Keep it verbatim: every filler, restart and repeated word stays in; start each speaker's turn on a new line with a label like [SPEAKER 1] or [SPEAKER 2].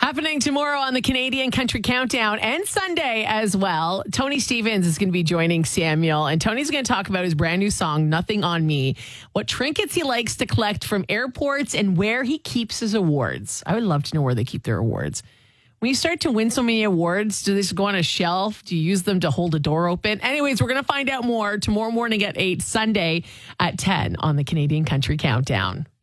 [SPEAKER 1] Happening tomorrow on the Canadian Country Countdown and Sunday as well. Tony Stevens is going to be joining Samuel, and Tony's going to talk about his brand new song, Nothing on Me, what trinkets he likes to collect from airports, and where he keeps his awards. I would love to know where they keep their awards. When you start to win so many awards, do they just go on a shelf? Do you use them to hold a door open? Anyways, we're going to find out more tomorrow morning at eight, Sunday at ten on the Canadian Country Countdown.